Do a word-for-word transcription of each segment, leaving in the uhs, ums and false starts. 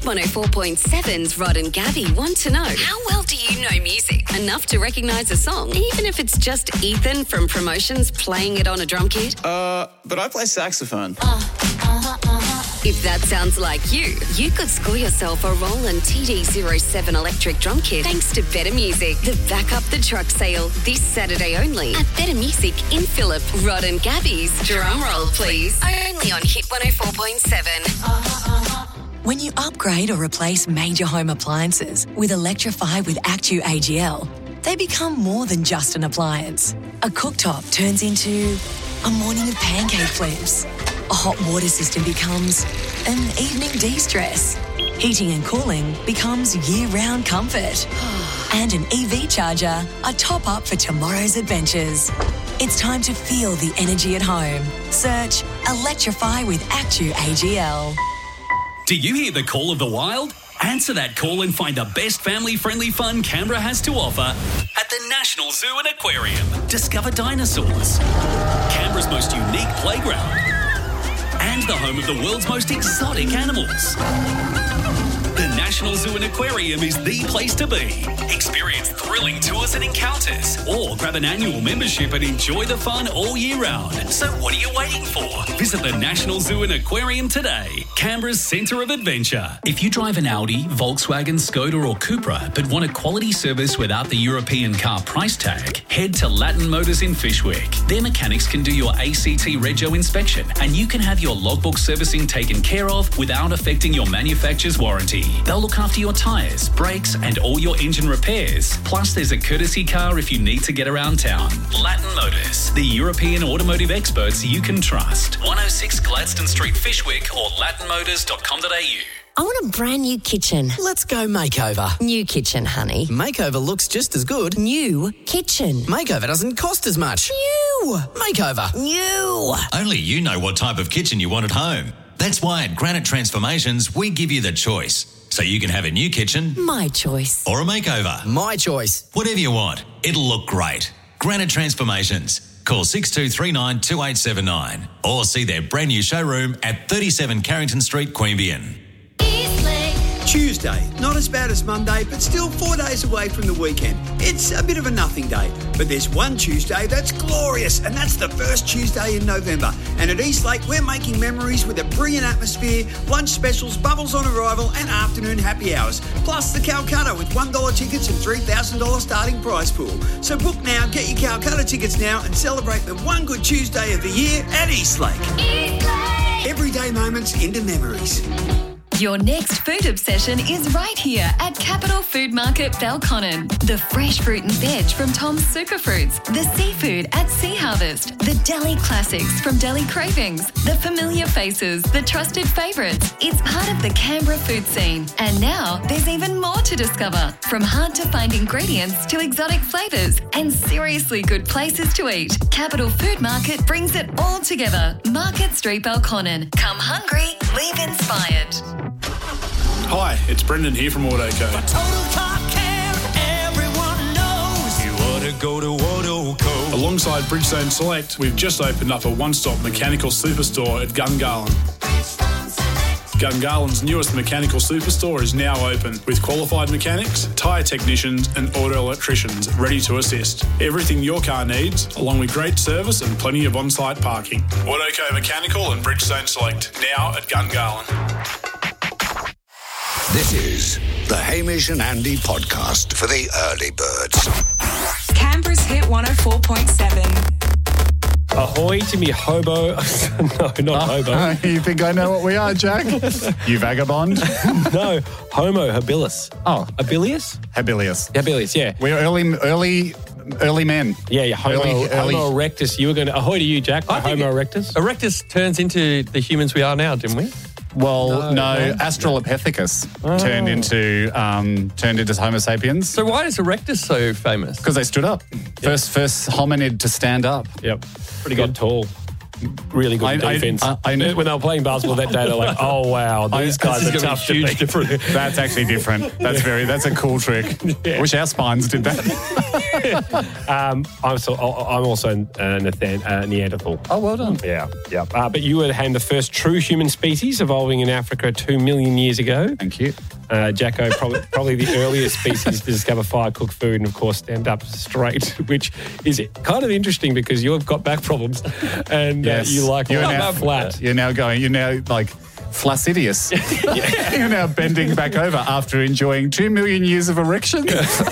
one oh four point seven's Rod and Gabby want to know, how well do you know music? Enough to recognise a song, even if it's just Ethan from Promotions playing it on a drum kit? Uh, but I play saxophone. Uh, uh-huh, uh-huh. If that sounds like you, you could score yourself a Roland T D zero seven electric drum kit thanks to Better Music. The Back Up the Truck sale this Saturday only at Better Music in Phillip. Rod and Gabby's drum roll, please. Only on Hit one oh four point seven. Uh-huh, uh-huh. When you upgrade or replace major home appliances with Electrify with Actu A G L, they become more than just an appliance. A cooktop turns into a morning of pancake flips. A hot water system becomes an evening de-stress. Heating and cooling becomes year-round comfort. And an E V charger, a top-up for tomorrow's adventures. It's time to feel the energy at home. Search Electrify with Actu A G L. Do you hear the call of the wild? Answer that call and find the best family-friendly fun Canberra has to offer at the National Zoo and Aquarium. Discover dinosaurs, Canberra's most unique playground, and the home of the world's most exotic animals. The National Zoo and Aquarium is the place to be. Experience thrilling tours and encounters, or grab an annual membership and enjoy the fun all year round. So what are you waiting for? Visit the National Zoo and Aquarium today, Canberra's centre of adventure. If you drive an Audi, Volkswagen, Skoda or Cupra, but want a quality service without the European car price tag, head to Latin Motors in Fishwick. Their mechanics can do your A C T Rego inspection, and you can have your logbook servicing taken care of without affecting your manufacturer's warranty. They'll look after your tyres, brakes and all your engine repairs. Plus, there's a courtesy car if you need to get around town. Latin Motors, the European automotive experts you can trust. one oh six Gladstone Street, Fishwick or latin motors dot com dot a u. I want a brand new kitchen. Let's go makeover. New kitchen, honey. Makeover looks just as good. New kitchen. Makeover doesn't cost as much. New. Makeover. New. Only you know what type of kitchen you want at home. That's why at Granite Transformations, we give you the choice. So you can have a new kitchen. My choice. Or a makeover. My choice. Whatever you want. It'll look great. Granite Transformations. Call six two three nine, two eight seven nine or see their brand new showroom at thirty-seven Carrington Street, Queanbeyan. Tuesday, not as bad as Monday, but still four days away from the weekend. It's a bit of a nothing day, but there's one Tuesday that's glorious, and that's the first Tuesday in November. And at Eastlake, we're making memories with a brilliant atmosphere, lunch specials, bubbles on arrival, and afternoon happy hours. Plus the Calcutta with one dollar tickets and three thousand dollars starting prize pool. So book now, get your Calcutta tickets now, and celebrate the one good Tuesday of the year at Eastlake. Eastlake! Everyday moments into memories. Your next food obsession is right here at Capital Food Market Belconnen. The fresh fruit and veg from Tom's Superfruits, the seafood at Sea Harvest, the deli classics from Deli Cravings, the familiar faces, the trusted favourites. It's part of the Canberra food scene. And now there's even more to discover, from hard to find ingredients to exotic flavours and seriously good places to eat. Capital Food Market brings it all together. Market Street Belconnen. Come hungry, leave inspired. Hi, it's Brendan here from AutoCo. For total car care, everyone knows you ought to go to AutoCo. Alongside Bridgestone Select, we've just opened up a one-stop mechanical superstore at Gungahlin. Gungahlин's newest mechanical superstore is now open, with qualified mechanics, tyre technicians and auto electricians ready to assist. Everything your car needs, along with great service and plenty of on-site parking. AutoCo Mechanical and Bridgestone Select, now at Gungahlin. This is the Hamish and Andy podcast for the early birds. Canberra's Hit one oh four point seven. Ahoy to me hobo. No, not oh, hobo. Uh, you think I know what we are, Jack? You vagabond? No, Homo habilis. Oh. Habilis? Habilis. Habilis, yeah. We're early, early, early men. Yeah, yeah. Homo, early, early. Homo erectus. You were going to, ahoy to you, Jack. I Homo erectus. Erectus turns into the humans we are now, didn't we? Well, no, No, no. no. Australopithecus Oh. turned into um, turned into Homo sapiens. So why is Erectus so famous? Because they stood up. First, first hominid to stand up. Yep. Pretty got tall. really good I- I- defense. I- I know- when they were playing basketball that day, they're like, "Oh wow, these I- guys this are is gonna tough be to huge beat." different. That's actually different. That's very. That's a cool trick. Wish our spines did that. um, I'm, so, I'm also uh, Nathan, uh, Neanderthal. Oh, well done. Yeah, yeah. Uh, but you were named the first true human species evolving in Africa two million years ago. Thank you. Uh, Jacko, probably, probably the earliest species to discover fire, cook food, and of course stand up straight, which is kind of interesting because you've got back problems and Yes. uh, you like you're lying now flat. You're now going. You're now like flaccidius. You're now bending back over after enjoying two million years of erection.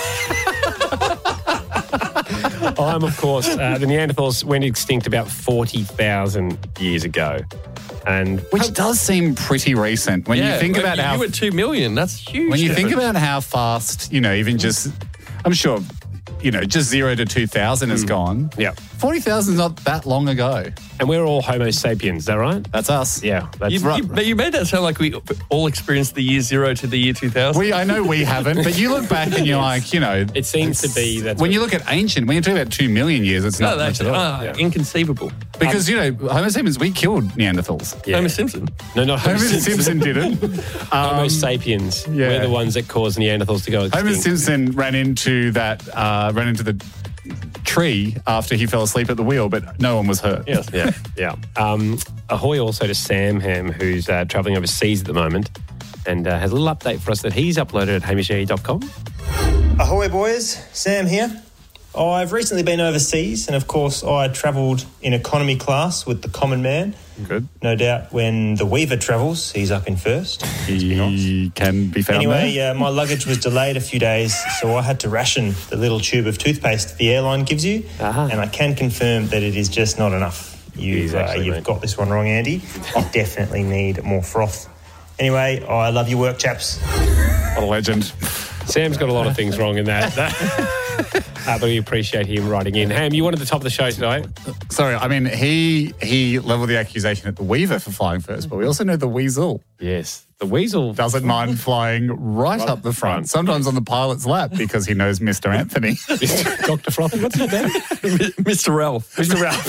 I'm, of course, uh, the Neanderthals went extinct about forty thousand years ago. And Which does seem pretty recent when yeah, you think when about you, how you were two million. That's huge. when you think difference. about how fast, you know, even just, I'm sure, you know, just zero to two thousand has gone. Yeah. forty thousand is not that long ago. And we're all Homo sapiens, is that right? That's us. Yeah, that's You, you, but you made that sound like we all experienced the year zero to the year two thousand. We, I know we haven't, but you look back and you're like, you know. It seems to be that. When you look at ancient, when you talk about two million years, it's no, not that's much at all. uh, Yeah. inconceivable. Because, you know, Homo sapiens, we killed Neanderthals. Yeah. Homer Simpson. No, not Homo, Homer Simpson. Simpson didn't. Homo Um, sapiens. yeah. We're the ones that caused Neanderthals to go extinct. Homer Simpson ran into that, uh, ran into the tree after he fell asleep at the wheel, but no one was hurt. Yes. Yeah, yeah. Um, ahoy also to Sam Ham, who's uh, travelling overseas at the moment and uh, has a little update for us that he's uploaded at hamish e dot com. Ahoy boys, Sam here. I've recently been overseas and of course I travelled in economy class with the common man. Good. No doubt when the Weaver travels, he's up in first. He can be found Anyway, there. uh, my luggage was delayed a few days, so I had to ration the little tube of toothpaste the airline gives you, Uh-huh. and I can confirm that it is just not enough. You've, uh, Exactly, you've mate. got this one wrong, Andy. You definitely need more froth. Anyway, I love your work, chaps. What a legend. Sam's got a lot of things wrong in that. uh, but we appreciate him writing in. Ham, you wanted the top of the show tonight. Sorry, I mean, he he leveled the accusation at the Weaver for flying first, but we also know the Weasel Yes. The Weasel doesn't mind flying right up the front, sometimes on the pilot's lap because he knows Mister Anthony. Doctor Frothy, what's his name? Mister Ralph. Mister Ralph.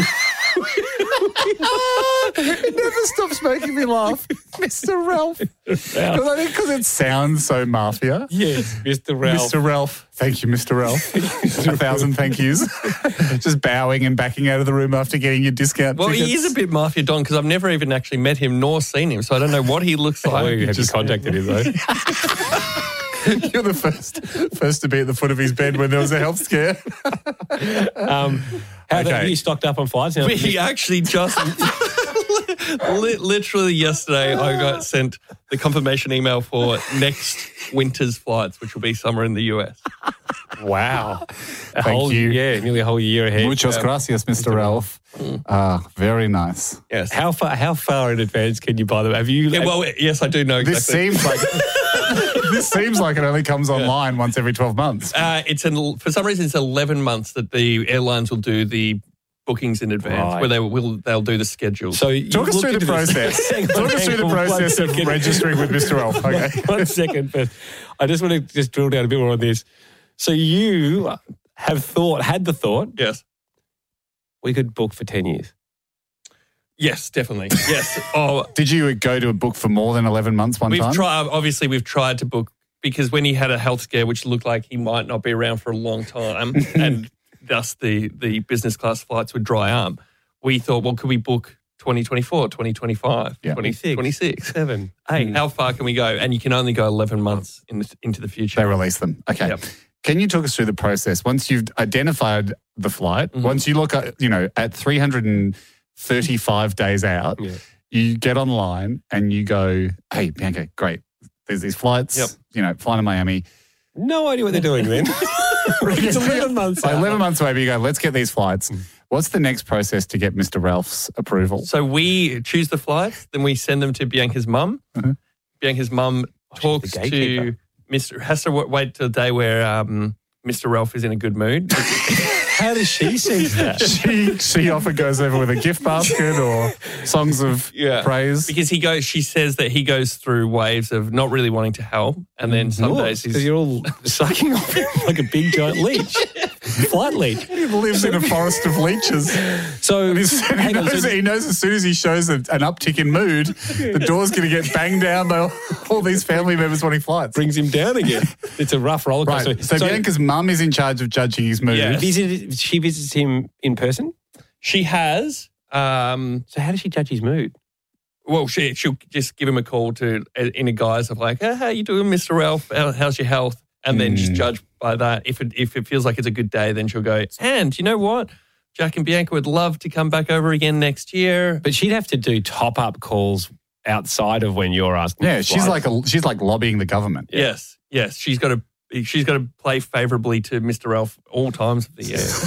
It never stops making me laugh. Mister Ralph. Because I think because it sounds so mafia. Yes, Mister Ralph. Mister Ralph. Thank you, Mister Ralph. A thousand thank yous. Just bowing and backing out of the room after getting your discount Well, tickets. he is a bit mafia don because I've never even actually met him nor seen him, so I don't know what he looks like. Oh, you have just contacted him, though. You're the first first to be at the foot of his bed when there was a health scare. Um, how Okay. okay. you stocked up on flights? Now, We actually just li- literally yesterday I got sent the confirmation email for next winter's flights, which will be summer in the U S. Wow. A Thank whole, you. Yeah, nearly a whole year ahead. Muchos Um, gracias, Mister Ralph. Ah, very nice. Yes. How far? How far in advance can you buy them? Have you? Yeah, well, yes, I do know exactly. This seems like this seems like it only comes online once every twelve months. Uh, it's an, for some reason it's eleven months that the airlines will do the bookings in advance, Right. where they will they'll do the schedule. So you Talk us looked through the into this- process. Hang on, Talk us hang through the on, one process of second. registering with Mister Ralph. Okay. One second, but I just want to just drill down a bit more on this. So you have thought, had the thought, yes, we could book for ten years. yes, definitely, yes. Oh, Did you go to a book for more than eleven months one we've time? tried. Obviously, we've tried to book because when he had a health scare, which looked like he might not be around for a long time, and thus the the business class flights would dry up. We thought, well, could we book twenty twenty-four, twenty twenty-five, Yeah. twenty-six, twenty-six, Seven, eight? eight. How far can we go? And you can only go eleven months in the, into the future. They release them. Okay. Yep. Can you talk us through the process? Once you've identified the flight, Mm-hmm. once you look at, you know, at three hundred thirty-five days out, Yeah. you get online and you go, hey, Bianca, great. There's these flights, Yep. you know, flying to Miami. No idea what they're doing then. It's eleven months. So out. eleven months away, but you go, let's get these flights. What's the next process to get Mister Ralph's approval? So we choose the flights, then we send them to Bianca's mum. Mhm. Bianca's mum talks the to gatekeeper. Mister Has to w- wait till the day where um, Mister Ralph is in a good mood. How does she see that? she she often goes over with a gift basket or songs of Yeah. praise. Because he goes, she says that he goes through waves of not really wanting to help, and then some days Because he's you're all sucking off him like a big giant leech. flight leech. He lives in a forest of leeches. So And he's- he, hang on, knows, so- he knows as soon as he shows a, an uptick in mood, the door's going to get banged down by all, all these family members wanting flights. brings him down again. It's a rough roller Right. coaster. So, Bianca's mum is in charge of judging his mood. Yes. visited, she visits him in person. She has. Um, So how does she judge his mood? well, she, she'll just give him a call to in a guise of like, hey, how you doing, Mister Ralph? How, how's your health? And then just judge by that. If it, if it feels like it's a good day, then she'll go, and you know what? Jack and Bianca would love to come back over again next year. But she'd have to do top-up calls outside of when you're asking. Yeah, for she's flights. like a, she's like lobbying the government. Yes, yes. She's got to she's got to play favourably to Mister Ralph all times of the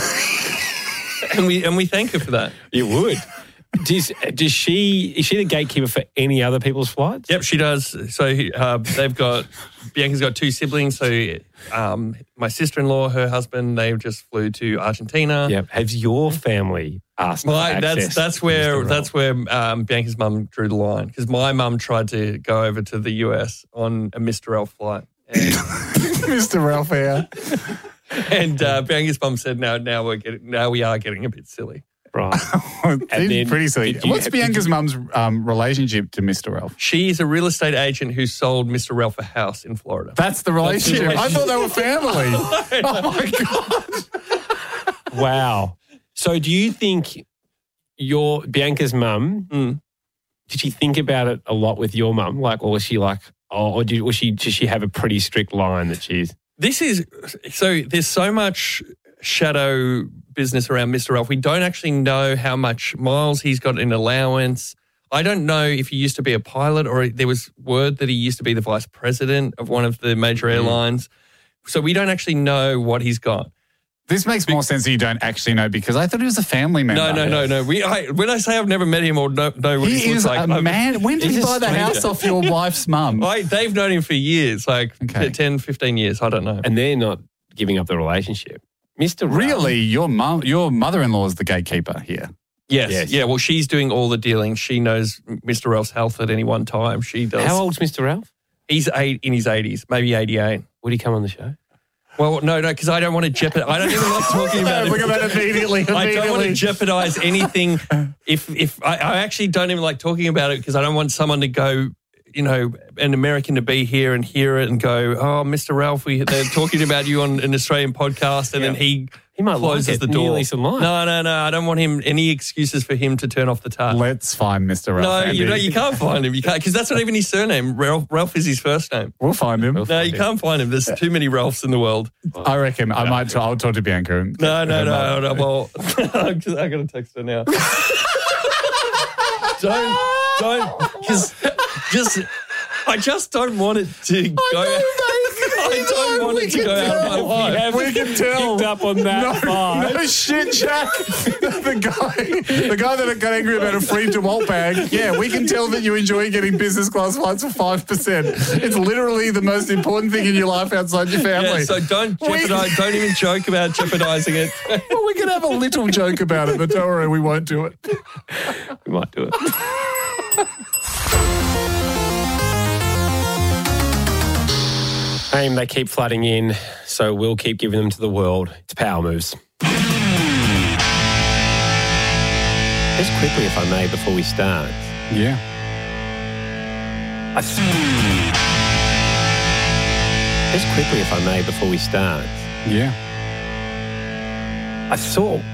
year. and we and we thank her for that. You would. Does, does she, is she the gatekeeper for any other people's flights? Yep, she does. So uh, they've got, Bianca's got two siblings. So um, my sister-in-law, her husband, they just flew to Argentina. Yep. Has your family asked for My, access that's that's to where Mister Ralph? that's where um, Bianca's mum drew the line, because my mum tried to go over to the U S on a Mister Ralph flight, and, Mister Ralph here. and uh, Bianca's mum said, "No, now we're getting now we are getting a bit silly." Right. It's then pretty silly. did you- What's did Bianca's you- mum's um, relationship to Mister Ralph? She's a real estate agent who sold Mister Ralph a house in Florida. That's the relationship. I thought they were family. Oh my God. Wow. So do you think your Bianca's mum, Mm. did she think about it a lot with your mum? Like, or was she like, oh, or did, was she, does she have a pretty strict line that she's... This is so. There's so much shadow business around Mister Ralph. We don't actually know how much miles he's got in allowance. I don't know if he used to be a pilot, or there was word that he used to be the vice president of one of the major airlines. So we don't actually know what he's got. This makes more sense that you don't actually know, because I thought he was a family member. No, no, no, no. We I, when I say I've never met him or know, know what he, He looks is like, a I've- man. When did he's he a buy the stranger. house off your wife's mum? I, they've known him for years, like Okay. ten, fifteen years. I don't know. And they're not giving up the relationship. Mister Ralph, Really, your mum, your mother-in-law is the gatekeeper here. Yes. Yes. Yeah, well, she's doing all the dealing. She knows Mister Ralph's health at any one time. She does. How old's Mister Ralph? He's eight in his eighties, maybe eighty-eight. Would he come on the show? Well, no, no, because I don't want to jeopardize. I don't even like talking about it. Look at that immediately. I don't want immediately. to jeopardize anything. If if I, I actually don't even like talking about it, because I don't want someone to go, you know, an American to be here and hear it and go, oh, Mister Ralph, we, they're talking about you on an Australian podcast, and then he He might closes like it. the door. Nearly some light. No, no, no. I don't want him any excuses for him to turn off the tap. Let's find Mister Ralph. No, Andy. you know, you can't find him. You can't, because that's not even his surname. Ralph, Ralph is his first name. We'll find him. No, you can't find him. There's too many Ralphs in the world. I reckon I might. T- I'll talk to Bianca. And No, no, her no, mum. no. Well, I'm just, I got to text her now. don't, don't, because just, I just don't want it to go. I don't want it to go out of my life. We can tell. Picked up on that No, vibe. no shit, Jack. the guy, the guy that got angry about a free DeWalt bag. Yeah, we can tell that you enjoy getting business class flights for five percent. It's literally the most important thing in your life outside your family. Yeah, so don't We- jeopardize. Don't even joke about jeopardizing it. Well, we can have a little joke about it, but don't worry, we won't do it. We might do it. Aim, they keep flooding in, so we'll keep giving them to the world. It's power moves. Just quickly, if I may, before we start. Yeah. I th- Just quickly, if I may, before we start. Yeah. I thought